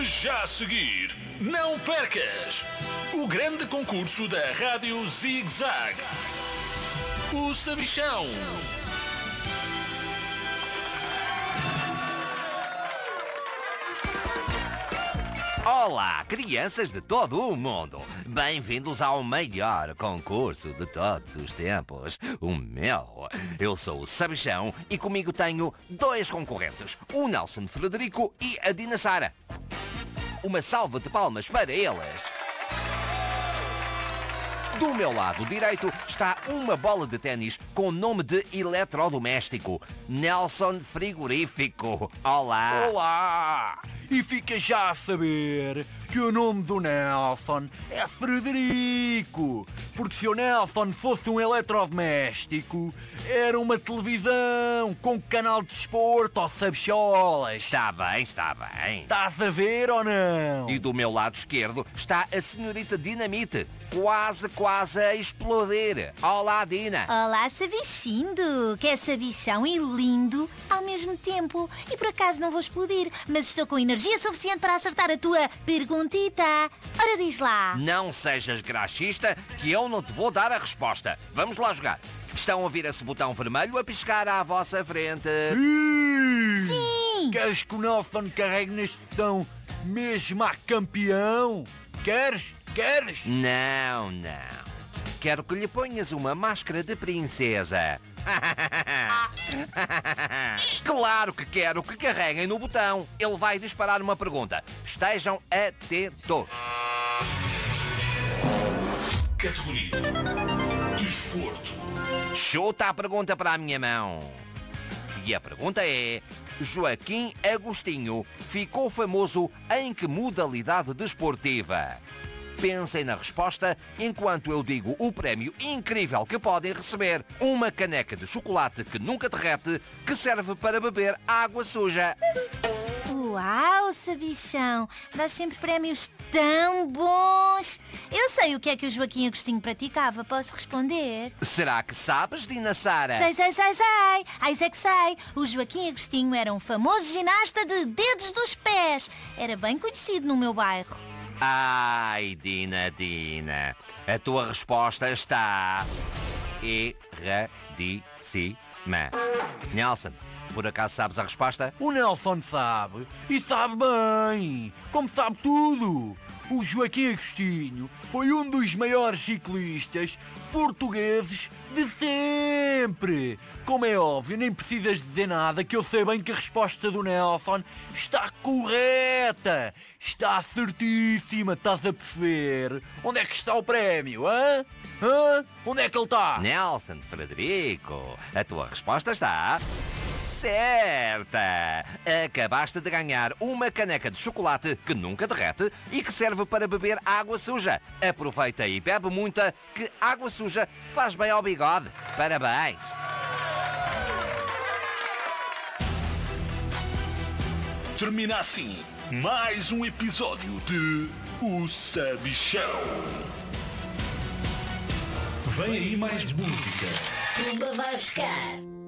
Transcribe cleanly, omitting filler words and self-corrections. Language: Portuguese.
Já a seguir, não percas o grande concurso da Rádio Zig Zag, o Sabichão. Olá, crianças de todo o mundo! Bem-vindos ao maior concurso de todos os tempos, o meu. Eu sou o Sabichão e comigo tenho dois concorrentes, o Nelson Frederico e a Dina Sara. Uma salva de palmas para eles! Do meu lado direito está uma bola de ténis com nome de eletrodoméstico, Nelson Frigorífico. Olá! Olá! E fica já a saber que o nome do Nelson é Frederico, porque se o Nelson fosse um eletrodoméstico, era uma televisão com canal de desporto ou sabicholas. Está bem, está bem. Estás a ver ou não? E do meu lado esquerdo está a senhorita Dinamite, quase a explodir. Olá, Dina. Olá, Sabichindo, que é sabichão e lindo ao mesmo tempo. E por acaso não vou explodir, mas estou com energia suficiente para acertar a tua perguntita. Ora, diz lá. Não sejas graxista que eu não te vou dar a resposta. Vamos lá jogar. Estão a ouvir esse botão vermelho a piscar à vossa frente? Sim. Queres que o Nelson carregue neste botão mesmo a campeão? Queres? Não. Quero que lhe ponhas uma máscara de princesa. Claro que quero que carreguem no botão. Ele vai disparar uma pergunta. Estejam atentos. Categoria Desporto. Chuta a pergunta para a minha mão. E a pergunta é: Joaquim Agostinho ficou famoso em que modalidade desportiva? Pensem na resposta enquanto eu digo o prémio incrível que podem receber. Uma caneca de chocolate que nunca derrete, que serve para beber água suja. Uau, Sabichão, dás sempre prémios tão bons. Eu sei o que é que o Joaquim Agostinho praticava, posso responder? Será que sabes, Dina Sara? Sei. Ai, é que sei. O Joaquim Agostinho era um famoso ginasta de dedos dos pés. Era bem conhecido no meu bairro. Ai, Dina, a tua resposta está erradíssima. Nelson, por acaso sabes a resposta? O Nelson sabe, e sabe bem, como sabe tudo. O Joaquim Agostinho foi um dos maiores ciclistas portugueses de sempre. Como é óbvio, nem precisas dizer nada, que eu sei bem que a resposta do Nelson está correta. Está certíssima, estás a perceber? Onde é que está o prémio, hã? Onde é que ele está? Nelson Frederico, a tua resposta está certa! Acabaste de ganhar uma caneca de chocolate que nunca derrete e que serve para beber água suja. Aproveita e bebe muita, que água suja faz bem ao bigode. Parabéns! Termina assim mais um episódio de O Sabichão. Vem aí mais música. Pumba vai buscar.